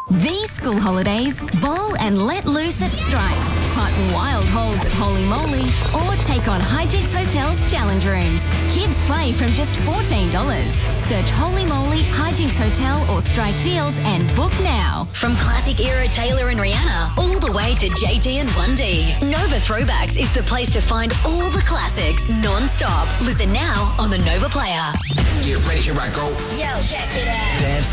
These school holidays, bowl and let loose at Strike. Putt wild holes at Holy Moly or take on Hijinks Hotel's challenge rooms. Kids play from just $14. Search Holy Moly, Hijinks Hotel or Strike deals and book now. From classic era Taylor and Rihanna all the way to JT and 1D, Nova Throwbacks is the place to find all the classics non-stop. Listen now on the Nova Player. Get ready, here I go. Yo, check it out.